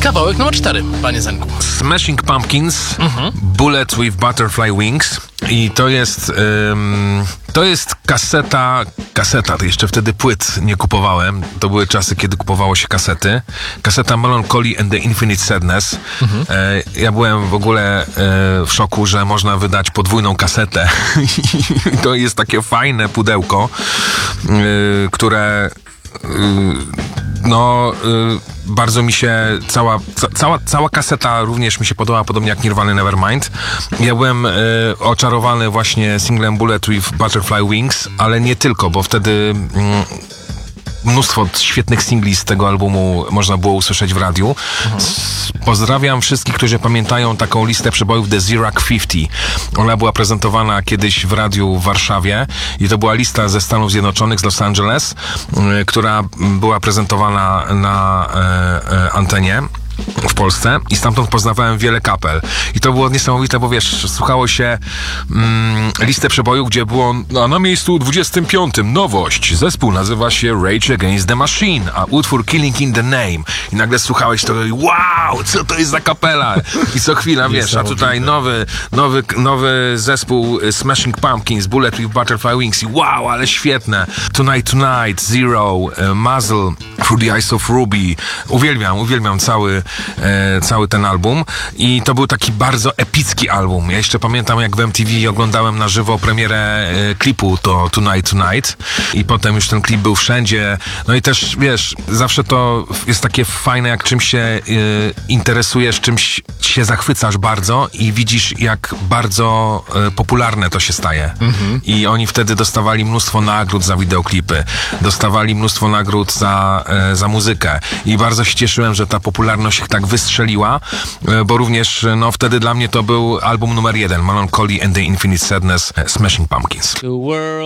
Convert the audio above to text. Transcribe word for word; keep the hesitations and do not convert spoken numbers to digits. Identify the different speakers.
Speaker 1: kawałek numer cztery, panie Zenku.
Speaker 2: Smashing Pumpkins,
Speaker 1: Mhm.
Speaker 2: Bullet with Butterfly Wings. I to jest ym, to jest kaseta, kaseta, to jeszcze wtedy płyt nie kupowałem. To były czasy, kiedy kupowało się kasety. Kaseta Melancholy and the Infinite Sadness. Mhm. E, ja byłem w ogóle e, w szoku, że można wydać podwójną kasetę. I to jest takie fajne pudełko, e, które e, no y, bardzo mi się cała, ca, cała, cała kaseta również mi się podobała, podobnie jak Nirvana Nevermind. Ja byłem y, oczarowany właśnie singlem Bullet with Butterfly Wings, ale nie tylko, bo wtedy y, mnóstwo świetnych singli z tego albumu można było usłyszeć w radiu. Mhm. Pozdrawiam wszystkich, którzy pamiętają taką listę przebojów The Zirac pięćdziesiąt. Ona była prezentowana kiedyś w radiu w Warszawie i to była lista ze Stanów Zjednoczonych, z Los Angeles, y, która była prezentowana na y, y, antenie w Polsce i stamtąd poznawałem wiele kapel. I to było niesamowite, bo wiesz, słuchało się mm, listę przebojów, gdzie było a na miejscu dwudziestym piątym nowość. Zespół nazywa się Rage Against the Machine, a utwór Killing in the Name. I nagle słuchałeś to i wow, co to jest za kapela? I co chwila, wiesz, a tutaj nowy, nowy, nowy zespół Smashing Pumpkins, Bullet with Butterfly Wings i wow, ale świetne. Tonight Tonight, Zero, uh, Muzzle, Through the Eyes of Ruby. Uwielbiam, uwielbiam cały E, cały ten album i to był taki bardzo epicki album. Ja jeszcze pamiętam, jak w M T V oglądałem na żywo premierę e, klipu to Tonight Tonight i potem już ten klip był wszędzie. No i też, wiesz, zawsze to jest takie fajne, jak czymś się e, interesujesz, czymś się zachwycasz bardzo i widzisz, jak bardzo e, popularne to się staje. Mhm. I oni wtedy dostawali mnóstwo nagród za wideoklipy, dostawali mnóstwo nagród za, e, za muzykę i bardzo się cieszyłem, że ta popularność tak wystrzeliła, bo również no wtedy dla mnie to był album numer jeden, Melancholy and the Infinite Sadness, Smashing Pumpkins.